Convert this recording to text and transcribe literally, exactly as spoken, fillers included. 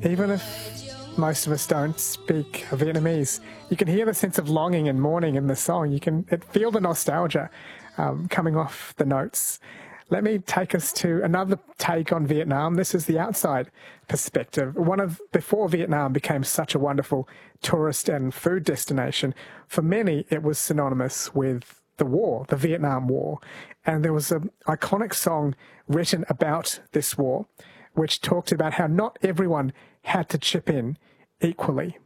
Even if most of us don't speak Vietnamese, you can hear the sense of longing and mourning in the song. You can feel the nostalgia um, coming off the notes. Let me take us to another take on Vietnam. This is the outside perspective. One of before Vietnam became such a wonderful tourist and food destination, for many it was synonymous with the war, the Vietnam War. And there was an iconic song written about this war, which talked about how not everyone had to chip in equally.